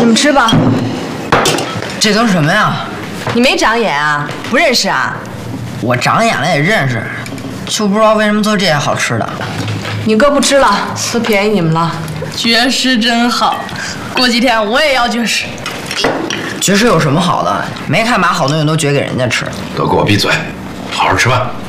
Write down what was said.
们吃吧。 这都什么呀？ 你没长眼啊？不认识啊？ 我长眼了也认识，就不知道为什么做这些好吃的。 你哥不吃了，都便宜你们了。 绝食真好，过几天我也要绝食。 绝食有什么好的？没看把好东西都绝给人家吃。 都给我闭嘴，好好吃饭。